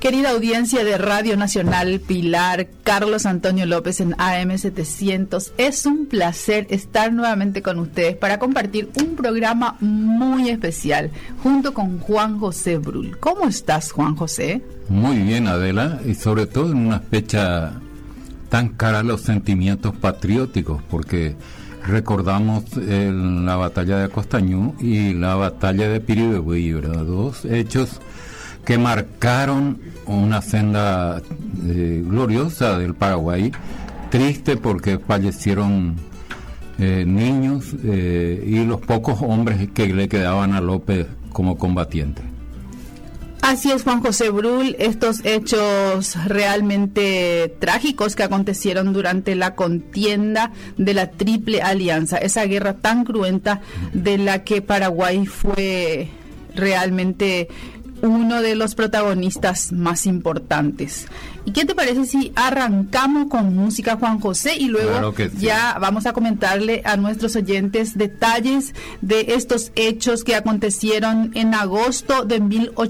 Querida audiencia de Radio Nacional Pilar, Carlos Antonio López en AM700, es un placer estar nuevamente con ustedes para compartir un programa muy especial junto con Juan José Brull. ¿Cómo estás, Juan José? Muy bien, Adela, y sobre todo en una fecha tan cara a los sentimientos patrióticos, porque recordamos la batalla de Acostañú y la batalla de Piribebuy, ¿verdad? Dos hechos que marcaron una senda gloriosa del Paraguay, triste porque fallecieron niños y los pocos hombres que le quedaban a López como combatiente. Así es, Juan José Brull, estos hechos realmente trágicos que acontecieron durante la contienda de la Triple Alianza, esa guerra tan cruenta de la que Paraguay fue realmente uno de los protagonistas más importantes. ¿Y qué te parece si arrancamos con música, Juan José? Y luego claro que sí, ya vamos a comentarle a nuestros oyentes detalles de estos hechos que acontecieron en agosto de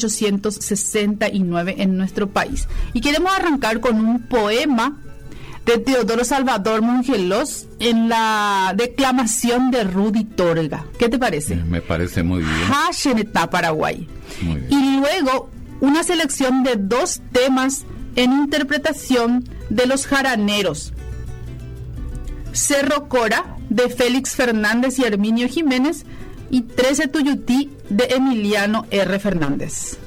1869 en nuestro país. Y queremos arrancar con un poema de Teodoro Salvador Mongelos en la declamación de Rudy Torga. ¿Qué te parece? Me parece muy bien. Hashenetá, Paraguay. Muy bien. Y luego una selección de 2 temas en interpretación de los jaraneros. Cerro Cora, de Félix Fernández y Herminio Jiménez, y 13 Tuyutí, de Emiliano R. Fernández.